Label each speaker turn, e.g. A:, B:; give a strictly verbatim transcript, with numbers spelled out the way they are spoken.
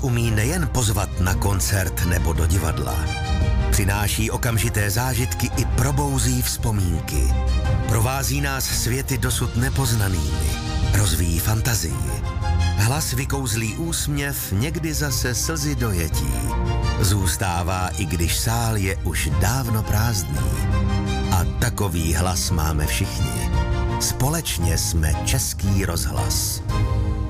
A: umí nejen pozvat na koncert nebo do divadla. Přináší okamžité zážitky i probouzí vzpomínky. Provází nás světy dosud nepoznanými. Rozvíjí fantazii. Hlas vykouzlí úsměv, někdy zase slzy dojetí. Zůstává, i když sál je už dávno prázdný. A takový hlas máme všichni. Společně jsme Český rozhlas.